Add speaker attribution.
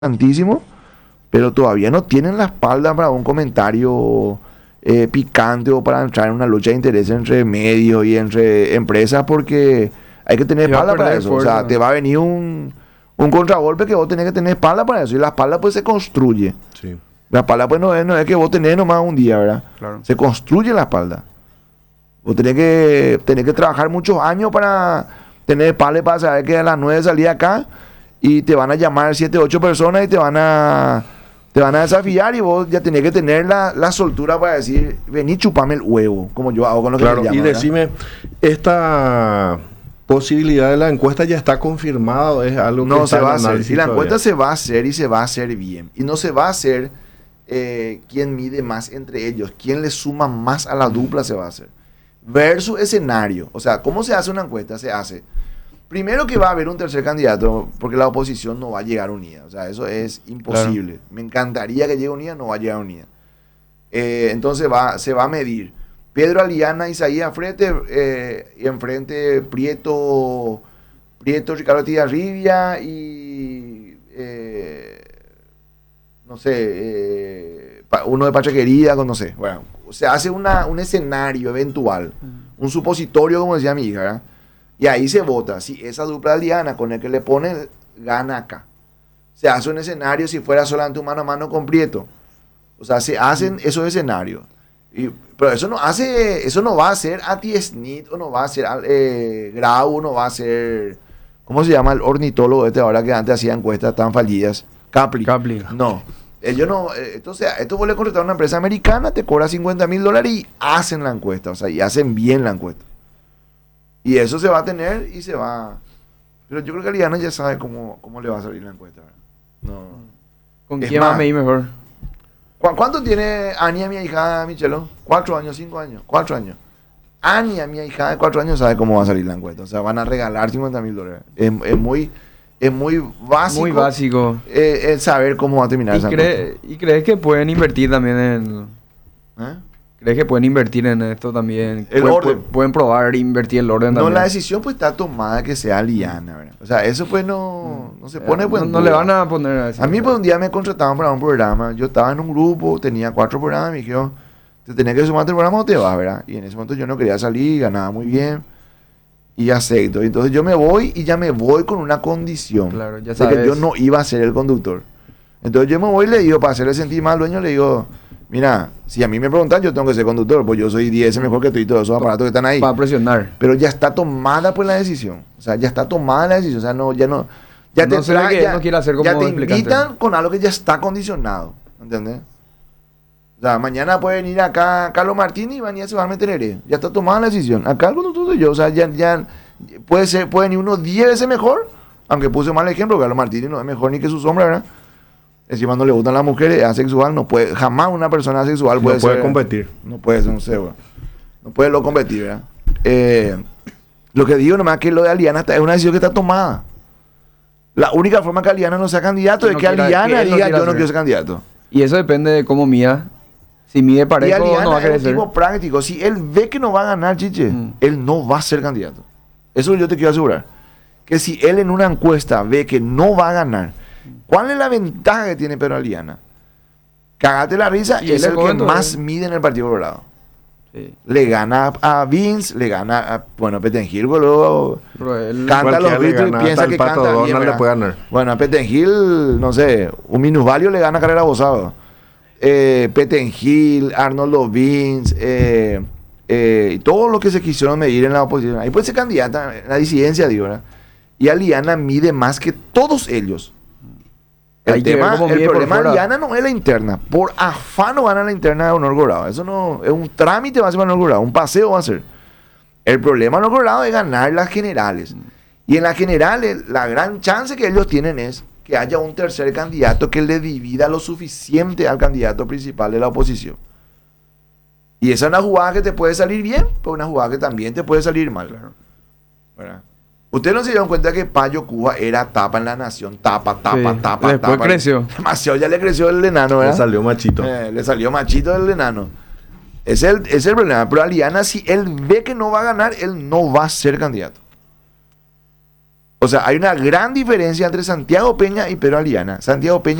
Speaker 1: tantísimo, pero todavía no tienen la espalda para un comentario picante o para entrar en una lucha de interés entre medios y entre empresas, porque hay que tener
Speaker 2: Y va a
Speaker 1: espalda para
Speaker 2: perder
Speaker 1: eso. O sea,
Speaker 2: fuerza.
Speaker 1: te va a venir un contragolpe que vos tenés que tener espalda para eso. Y la espalda pues se construye.
Speaker 3: Sí.
Speaker 1: La espalda pues no es que vos tenés nomás un día, ¿verdad?
Speaker 2: Claro.
Speaker 1: Se construye la espalda. Vos tenés que trabajar muchos años para tener espalda para saber que a las 9 salí acá y te van a llamar 7, 8 personas y te van a desafiar, y vos ya tenés que tener la soltura para decir, vení, chupame el huevo, como yo hago con lo que
Speaker 3: Claro,
Speaker 1: me llaman,
Speaker 3: y
Speaker 1: ¿verdad?
Speaker 3: decime, ¿esta posibilidad de la encuesta ya está confirmada o es algo que
Speaker 1: No
Speaker 3: está
Speaker 1: se va a
Speaker 3: en
Speaker 1: hacer.
Speaker 3: análisis
Speaker 1: Y la
Speaker 3: todavía?
Speaker 1: encuesta se va a hacer y se va a hacer bien. Y no se va a hacer quién mide más entre ellos, quién le suma más a la dupla se va a hacer. Versus escenario. O sea, ¿cómo se hace una encuesta? Se hace. Primero que va a haber un tercer candidato, porque la oposición no va a llegar unida. O sea, eso es imposible. Me encantaría que llegue unida, no va a llegar unida. Entonces se va a medir. Pedro Aliana, Isaías Frente, y enfrente Prieto, Ricardo Tidarribia y no sé, uno de Pachaquería, no sé. Bueno, se hace un escenario eventual, un supositorio, como decía mi hija, ¿verdad? Y ahí se vota. Si esa dupla aliana con el que le pone gana acá. Se hace un escenario si fuera solamente un mano a mano con Prieto. O sea, se hacen esos escenarios. Pero eso no va a ser Ati-Snit, o no va a ser Grau, o no va a ser, ¿cómo se llama el ornitólogo ahora que antes hacía encuestas tan fallidas? Capli. No. Ellos no, esto vos le contratar a una empresa americana, te cobra $50,000 y hacen la encuesta. O sea, y hacen bien la encuesta. Y eso se va a tener y se va. Pero yo creo que Aliana ya sabe cómo le va a salir la encuesta, ¿verdad? No.
Speaker 2: ¿Con
Speaker 1: Es
Speaker 2: quién va a
Speaker 1: más,
Speaker 2: medir mejor?
Speaker 1: ¿Cuánto tiene Ania, mi hija, Michelo? 4 años, 5 años, 4 años. Ania, mi hija de 4 años, sabe cómo va a salir la encuesta. O sea, van a regalar $50,000. Es muy básico.
Speaker 2: Muy básico.
Speaker 1: El saber cómo va a terminar esa encuesta.
Speaker 2: ¿Y crees que pueden invertir también en...
Speaker 1: ¿Eh?
Speaker 2: ¿Crees que pueden invertir en esto también?
Speaker 1: El orden.
Speaker 2: Pueden probar invertir el orden
Speaker 1: No,
Speaker 2: también.
Speaker 1: la decisión pues está tomada que sea Liana, ¿verdad? O sea, eso pues no se pone pues.
Speaker 2: No le van a poner a decir.
Speaker 1: A mí pues un día me contrataban para un programa. Yo estaba en un grupo, tenía 4 programas, me dijeron, te tenés que sumar a tu programa o te vas, ¿verdad? Y en ese momento yo no quería salir, ganaba muy bien y acepto. Entonces yo me voy y ya me voy con una condición.
Speaker 2: Claro, ya
Speaker 1: de
Speaker 2: sabes.
Speaker 1: que yo no iba a ser el conductor. Entonces yo me voy y le digo, para hacerle sentir mal al dueño, le digo, mira, si a mí me preguntan, yo tengo que ser conductor, pues yo soy 10 veces mejor que tú y todos esos aparatos que están ahí.
Speaker 2: Para presionar.
Speaker 1: Pero ya está tomada pues la decisión. O sea, ya está tomada la decisión. O sea, no, ya no. Ya
Speaker 2: No será que
Speaker 1: ya,
Speaker 2: no quiera hacer como
Speaker 1: ya te
Speaker 2: explicante.
Speaker 1: invitan con algo que ya está condicionado. ¿Entendés? O sea, mañana puede venir acá Carlos Martínez y mañana se va a meter. Ya está tomada la decisión. Acá el conductor soy yo. O sea, ya puede venir uno 10 veces mejor. Aunque puse mal ejemplo, Carlos Martínez no es mejor ni que su sombra, ¿verdad? Encima no le gustan las mujeres, es asexual, no puede, jamás una persona asexual
Speaker 3: No
Speaker 1: puede
Speaker 3: puede
Speaker 1: ser,
Speaker 3: competir.
Speaker 1: no puede ser un cebo. No puede lo competir, ¿verdad? Lo que digo nomás es que lo de Aliana es una decisión que está tomada. La única forma que Aliana no sea candidato
Speaker 2: Que
Speaker 1: es
Speaker 2: no
Speaker 1: que
Speaker 2: quiera-
Speaker 1: Aliana
Speaker 2: que él no
Speaker 1: diga
Speaker 2: quiera
Speaker 1: yo no
Speaker 2: ser.
Speaker 1: quiero ser candidato.
Speaker 2: Y eso depende de cómo mida. Si mide
Speaker 1: Y
Speaker 2: parejo,
Speaker 1: Aliana
Speaker 2: no va a
Speaker 1: es
Speaker 2: querer
Speaker 1: un
Speaker 2: ser.
Speaker 1: tipo práctico. Si él ve que no va a ganar, Chiche,
Speaker 2: Mm.
Speaker 1: él no va a ser candidato. Eso yo te quiero asegurar. Que si él en una encuesta ve que no va a ganar, ¿cuál es la ventaja que tiene Pedro Aliana? Cagate la risa,
Speaker 2: Y
Speaker 1: es
Speaker 2: él
Speaker 1: el
Speaker 2: le
Speaker 1: que
Speaker 2: comento,
Speaker 1: más mide en el Partido Colorado.
Speaker 2: Sí.
Speaker 1: Le gana a Vince, le gana a, bueno, Petengil, boludo.
Speaker 2: Pero él-
Speaker 1: Canta los
Speaker 3: Cualquiera le
Speaker 1: gritos y
Speaker 3: gana,
Speaker 1: piensa
Speaker 3: hasta
Speaker 1: que
Speaker 3: el Pato
Speaker 1: canta bien,
Speaker 3: Donald le
Speaker 1: ¿verdad?
Speaker 3: puede ganar.
Speaker 1: Bueno, a Petengil, no sé, un minusvalio le gana Carrera Bozado. Petengil, Arnoldo Vince, y todos los que se quisieron medir en la oposición. Ahí puede ser candidata, en la disidencia, digo, ¿verdad? Y Aliana mide más que todos ellos.
Speaker 2: Hay que ver cómo
Speaker 1: El
Speaker 2: mide por
Speaker 1: problema de
Speaker 2: fuera.
Speaker 1: Aliana no es la interna. Por afán no gana la interna de Honor Gorado. Eso no es un trámite, va a ser para Honor Gorado. Un paseo va a ser. El problema de Honor Gorado es ganar las generales. Y en las generales, la gran chance que ellos tienen es que haya un tercer candidato que le divida lo suficiente al candidato principal de la oposición. Y esa es una jugada que te puede salir bien, pero una jugada que también te puede salir mal. ¿Verdad? Ustedes no se dieron cuenta que Payo Cuba era tapa en la nación, tapa.
Speaker 2: Después
Speaker 1: tapa.
Speaker 2: creció.
Speaker 1: Demasiado ya le creció el enano,
Speaker 3: Le
Speaker 1: ¿verdad?
Speaker 3: salió machito.
Speaker 1: Le salió machito el enano. Es el problema. Pero Aliana, si él ve que no va a ganar, él no va a ser candidato. O sea, hay una gran diferencia entre Santiago Peña y Pedro Aliana. Santiago Peña